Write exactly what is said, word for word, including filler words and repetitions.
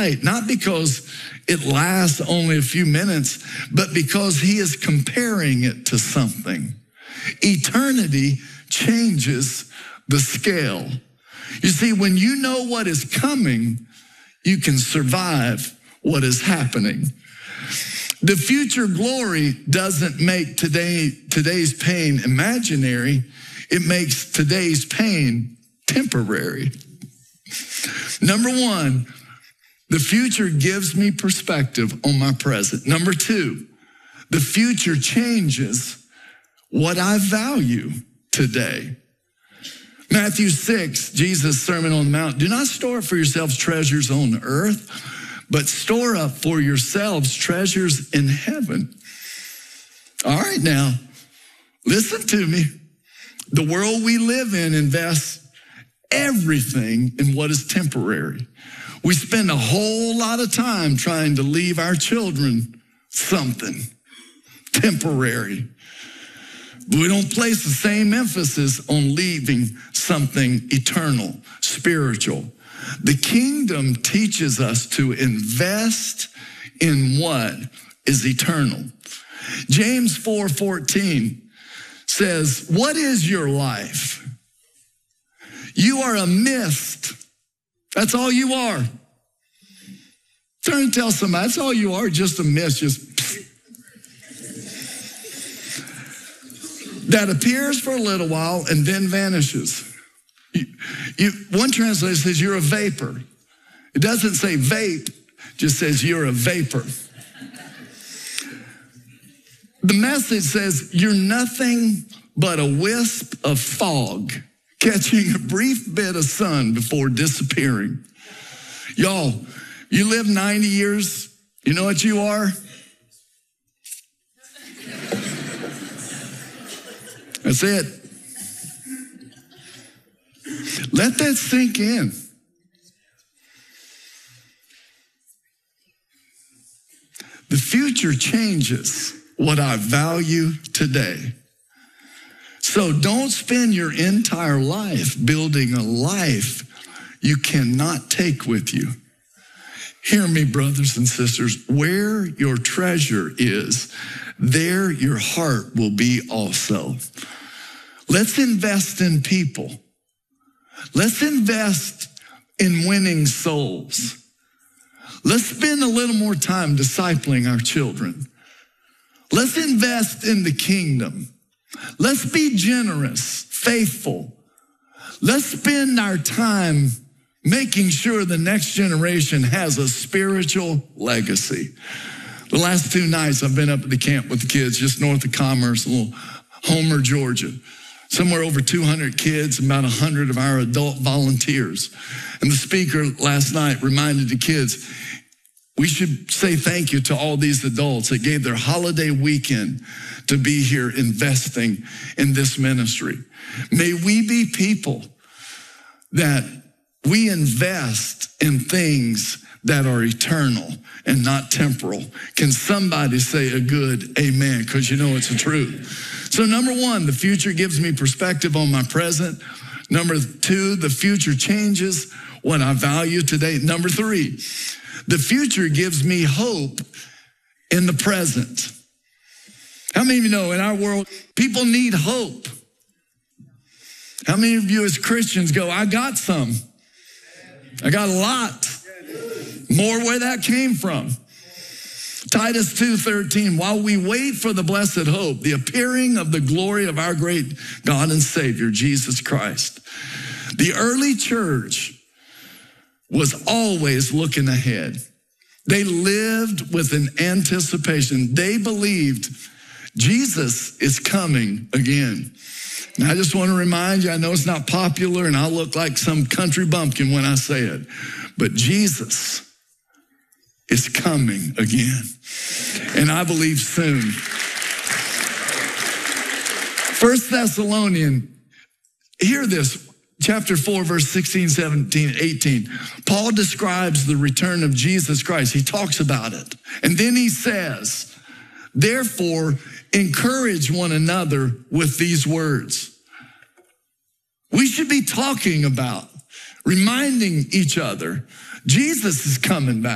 light, not because it lasts only a few minutes, but because he is comparing it to something. Eternity changes the scale. You see, when you know what is coming, you can survive what is happening. The future glory doesn't make today, today's pain imaginary. It makes today's pain temporary. Number one, the future gives me perspective on my present. Number two, the future changes what I value today. Matthew six, Jesus' Sermon on the Mount, do not store up for yourselves treasures on earth, but store up for yourselves treasures in heaven. All right, now, listen to me. The world we live in invests everything in what is temporary. We spend a whole lot of time trying to leave our children something temporary. But we don't place the same emphasis on leaving something eternal, spiritual. The kingdom teaches us to invest in what is eternal. James four fourteen says, what is your life? You are a mist. That's all you are. Turn and tell somebody, that's all you are, just a mist, just that appears for a little while and then vanishes. You, you, one translation says you're a vapor. It doesn't say vape, just says you're a vapor. The Message says you're nothing but a wisp of fog, catching a brief bit of sun before disappearing. Y'all, you live ninety years, you know what you are? That's it. Let that sink in. The future changes what I value today. So don't spend your entire life building a life you cannot take with you. Hear me, brothers and sisters, where your treasure is, there your heart will be also. Let's invest in people. Let's invest in winning souls. Let's spend a little more time discipling our children. Let's invest in the kingdom. Let's be generous, faithful. Let's spend our time making sure the next generation has a spiritual legacy. The last two nights I've been up at the camp with the kids just north of Commerce, a little Homer, Georgia. Somewhere over two hundred kids, about one hundred of our adult volunteers. And the speaker last night reminded the kids, we should say thank you to all these adults that gave their holiday weekend to be here investing in this ministry. May we be people that we invest in things that are eternal and not temporal. Can somebody say a good amen? Because you know it's the truth. So number one, the future gives me perspective on my present. Number two, the future changes what I value today. Number three, the future gives me hope in the present. How many of you know in our world, people need hope? How many of you as Christians go, I got some. I got a lot. More where that came from. Titus two thirteen, while we wait for the blessed hope, the appearing of the glory of our great God and Savior, Jesus Christ. The early church was always looking ahead. They lived with an anticipation. They believed Jesus is coming again. And I just want to remind you, I know it's not popular and I'll look like some country bumpkin when I say it, but Jesus is coming again. And I believe soon. First Thessalonians, hear this, chapter four, verse sixteen, seventeen, eighteen. Paul describes the return of Jesus Christ. He talks about it. And then he says, therefore, encourage one another with these words. We should be talking about, reminding each other, Jesus is coming back.